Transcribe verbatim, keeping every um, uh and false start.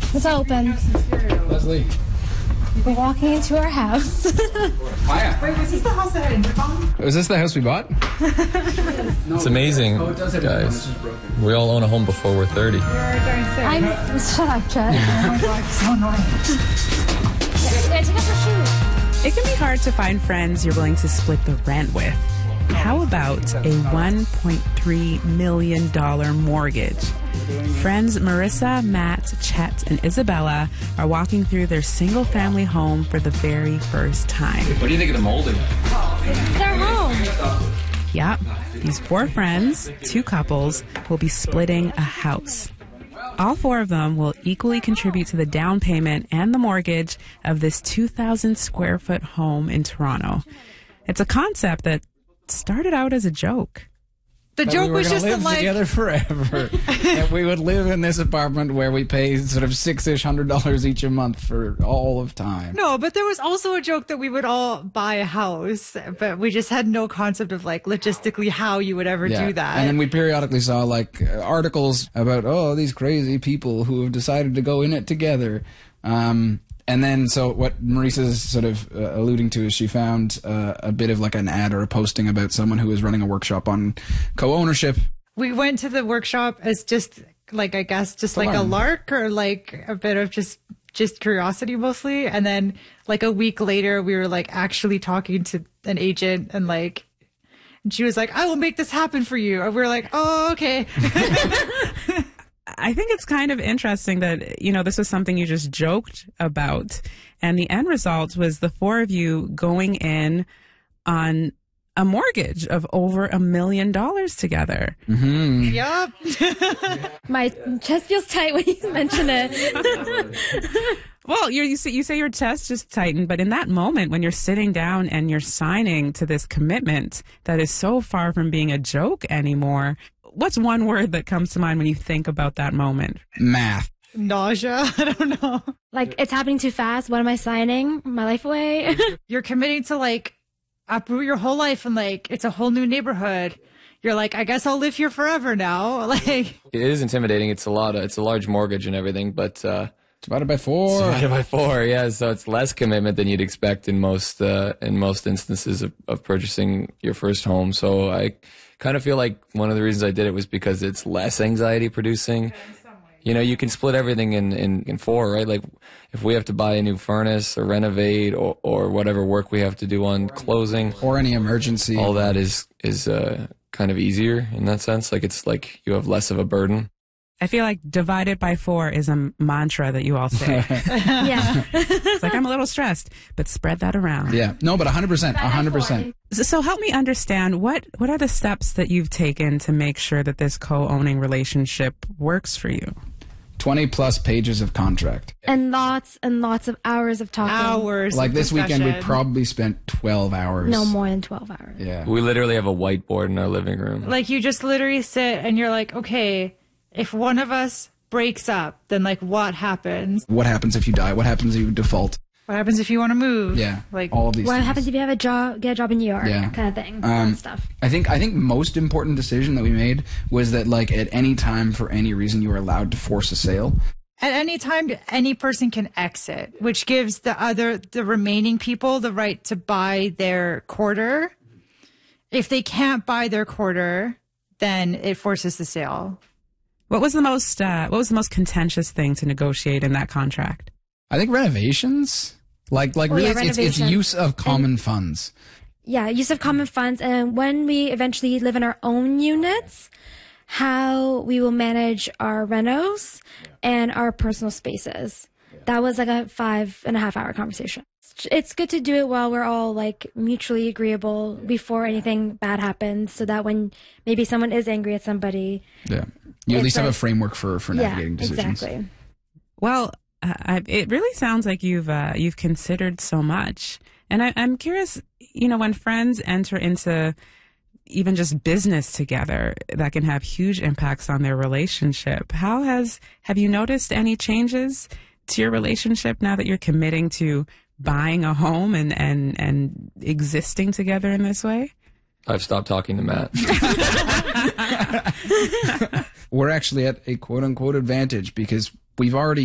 It's open. Leslie. We're walking into our house. Hiya. Wait, was this the house that had intercom? Was this the house we bought? It's amazing, Oh, it does have guys. intercom, it's just broken. We all own a home before we're thirty. You're downstairs. I'm. Shut up, Chet. Oh my god, so annoying. Yeah, take off your shoes. It can be hard to find friends you're willing to split the rent with. How about a one point three million dollars mortgage? Friends Marissa, Matt, Chet, and Isabella are walking through their single-family home for the very first time. What do you think of the molding? They're home. Yep, these four friends, two couples, will be splitting a house. All four of them will equally contribute to the down payment and the mortgage of this two thousand square foot home in Toronto. It's a concept that started out as a joke. The That joke we were was gonna just live that, like, together forever. And we would live in this apartment where we pay sort of six-ish hundred dollars each a month for all of time. no, but there was also a joke that we would all buy a house, but we just had no concept of like logistically how you would ever do that. And then we periodically saw like uh, articles about, oh, these crazy people who have decided to go in it together. Um, and then, so what Marissa's sort of uh, alluding to is she found uh, a bit of like an ad or a posting about someone who was running a workshop on co-ownership. we went to the workshop as just like, I guess, just like a Fun. lark or like a bit of just just curiosity mostly. And then like a week later, we were like actually talking to an agent and like, and she was like, I will make this happen for you. And we were like, oh, okay. I think it's kind of interesting that, you know, this was something you just joked about. And the end result was the four of you going in on a mortgage of over a million dollars together. Mm-hmm. Yup. My chest feels tight when you mention it. Well, you're, you say you say your chest just tightened, but in that moment when you're sitting down and you're signing to this commitment that is so far from being a joke anymore, what's one word that comes to mind when you think about that moment? Math. Nausea. I don't know. Like, it's happening too fast. What am I signing? My life away? You're committing to like uproot your whole life and like it's a whole new neighborhood. You're like, I guess I'll live here forever now. Like, It is intimidating. It's a lot of, it's a large mortgage and everything, but uh, Divided by four. divided by four, yeah. So it's less commitment than you'd expect in most uh, in most instances of, of purchasing your first home. So I kind of feel like one of the reasons I did it was because it's less anxiety producing. You know, you can split everything in, in, in four, right? Like if we have to buy a new furnace or renovate or, or whatever work we have to do on closing, Or any emergency. all that is is uh, kind of easier in that sense. Like it's like you have less of a burden. I feel like divided by four is a mantra that you all say. Yeah. It's like, I'm a little stressed, but spread that around. Yeah. No, but one hundred percent. one hundred percent. So, so help me understand, what, what are the steps that you've taken to make sure that this co-owning relationship works for you? twenty plus pages of contract. And lots and lots of hours of talking. hours. Like of this weekend, we discussion. probably spent twelve hours. No more than twelve hours. Yeah. We literally have a whiteboard in our living room. Like you just literally sit and you're like, okay, if one of us breaks up, then like what happens? What happens if you die? What happens if you default? What happens if you want to move? Yeah. Like all of these What things. happens if you have a job, get a job in New York, Yeah. kind of thing, Um, kind of stuff. I think I think most important decision that we made was that like at any time for any reason you were allowed to force a sale. at any time, any person can exit, which gives the other, the remaining people the right to buy their quarter. If they can't buy their quarter, then it forces the sale. What was the most uh, what was the most contentious thing to negotiate in that contract? I think renovations, like like Oh, really, yeah, it's, it's it's renovation. use of common funds. Yeah, use of common funds. And when we eventually live in our own units, how we will manage our renos and our personal spaces. That was like a five and a half hour conversation. It's good to do it while we're all like mutually agreeable before anything bad happens, so that when maybe someone is angry at somebody, Yeah, you at It's least have a like- framework for for yeah, navigating decisions. exactly. Well, uh, I, it really sounds like you've uh, you've considered so much, and I, I'm curious. You know, when friends enter into even just business together, that can have huge impacts on their relationship. How has have you noticed any changes to your relationship now that you're committing to buying a home and and and existing together in this way? I've stopped talking to Matt. We're actually at a quote unquote advantage because we've already